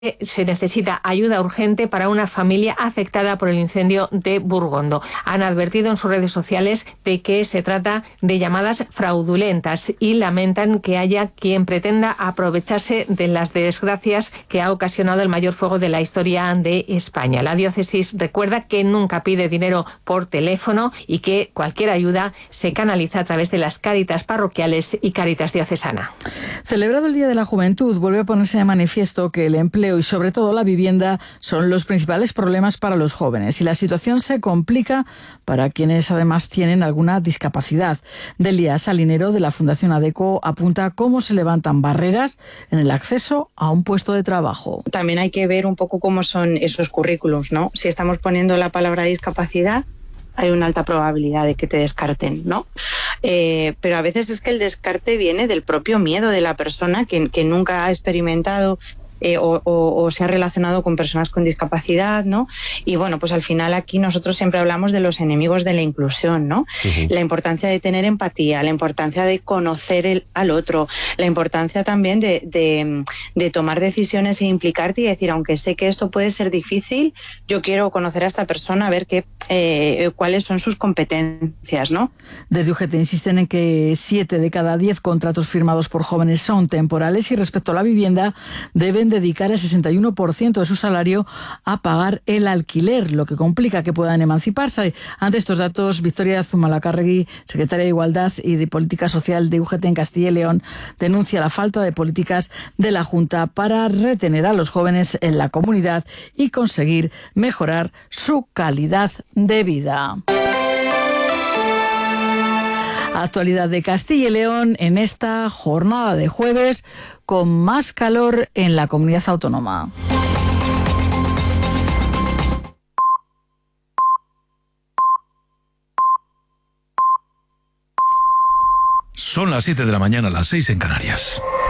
se necesita ayuda urgente para una familia afectada por el incendio de Burgondo. Han advertido en sus redes sociales de que se trata de llamadas fraudulentas y lamentan que haya quien pretenda aprovecharse de las desgracias que ha ocasionado el mayor fuego de la historia de España. La diócesis recuerda que nunca pide dinero por teléfono y que cualquier ayuda se canaliza a través de las Cáritas parroquiales y Cáritas diocesana. Celebrado el Día de la Juventud, vuelve a ponerse de manifiesto que el empleo y sobre todo la vivienda son los principales problemas para los jóvenes y la situación se complica para quienes además tienen alguna discapacidad. Delia Salinero de la Fundación ADECO apunta cómo se levantan barreras en el acceso a un puesto de trabajo. También hay que ver un poco cómo son esos currículums, ¿no? Si estamos poniendo la palabra discapacidad, hay una alta probabilidad de que te descarten, ¿no? Pero a veces es que el descarte viene del propio miedo de la persona que nunca ha experimentado o se ha relacionado con personas con discapacidad, ¿no? Y bueno, pues al final aquí nosotros siempre hablamos de los enemigos de la inclusión, ¿no? Uh-huh. La importancia de tener empatía, la importancia de conocer al otro, la importancia también de tomar decisiones e implicarte y decir, aunque sé que esto puede ser difícil, yo quiero conocer a esta persona, a ver cuáles son sus competencias, ¿no? Desde UGT insisten en que 7 de cada 10 contratos firmados por jóvenes son temporales y respecto a la vivienda deben dedicar el 61% de su salario a pagar el alquiler, lo que complica que puedan emanciparse. Ante estos datos, Victoria Zumalacárregui, secretaria de Igualdad y de Política Social de UGT en Castilla y León, denuncia la falta de políticas de la Junta para retener a los jóvenes en la comunidad y conseguir mejorar su calidad de vida. Actualidad de Castilla y León en esta jornada de jueves con más calor en la comunidad autónoma. Son las 7 de la mañana, las 6 en Canarias.